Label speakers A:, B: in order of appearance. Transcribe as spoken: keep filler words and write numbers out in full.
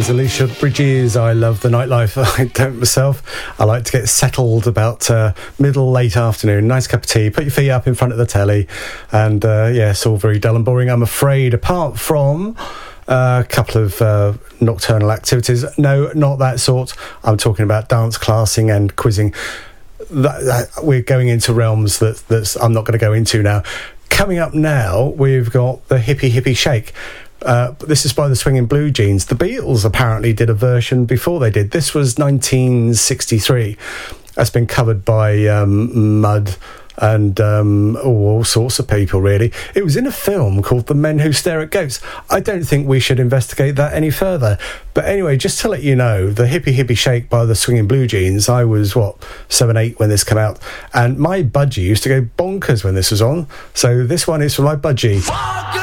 A: is Alicia Bridges. I love the nightlife. I don't myself. I like to get settled about uh, middle, late afternoon. Nice cup of tea. Put your feet up in front of the telly. And uh, yeah, it's all very dull and boring, I'm afraid, apart from uh, a couple of uh, nocturnal activities. No, not that sort. I'm talking about dance classing and quizzing. That, that, we're going into realms that that's I'm not going to go into now. Coming up now, we've got the Hippie Hippie Shake. Uh, this is by the Swinging Blue Jeans. The Beatles apparently did a version before they did. This was nineteen sixty-three. That's been covered by um, Mud and um, oh, all sorts of people, really. It was in a film called The Men Who Stare at Goats. I don't think we should investigate that any further. But anyway, just to let you know, the Hippie Hippie Shake by the Swinging Blue Jeans, I was, what, seven, eight when this came out. And my budgie used to go bonkers when this was on. So this one is for my budgie.